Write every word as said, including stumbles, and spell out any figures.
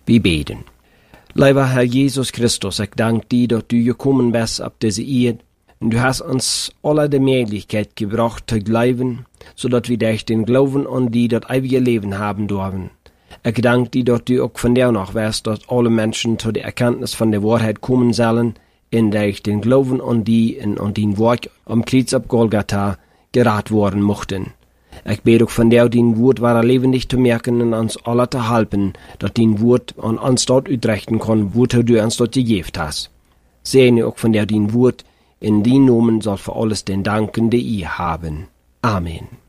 Wir beten. Lieber Herr Jesus Christus, ich danke dir, dass du gekommen bist auf diese Erde. Und du hast uns alle die Möglichkeit gebracht zu glauben, sodass wir durch den Glauben an die das ewige Leben haben dürfen. Ich danke dir, dass du auch von dir noch weißt, dass alle Menschen zu der Erkenntnis von der Wahrheit kommen sollen, in durch den Glauben an die und an dein Wort am Kreuz auf Golgatha gerat worden mochten. Ich bete auch von dir, dein Wort wahre lebendig zu merken und uns alle zu helfen, dass dein Wort an uns dort utrechten kann, wo du uns dort gegeben hast. Segne auch von dir dein Wort, in dein Namen soll für alles den Danken, die ich haben. Amen.